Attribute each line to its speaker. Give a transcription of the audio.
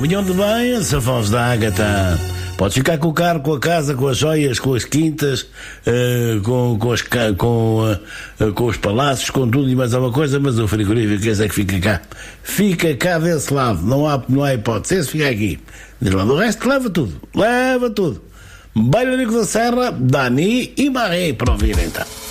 Speaker 1: Vinhão de Bem, Afonso da Ágata. Podes ficar com o carro, com a casa, com as joias, com as quintas, com os palácios, com tudo e mais alguma coisa, mas o frigorífico esse é que fica cá. Fica cá desse lado, não há hipótese, esse fica aqui. Diz lá, do resto leva tudo. Bailarico da Serra, Dani e Marie para ouvir então.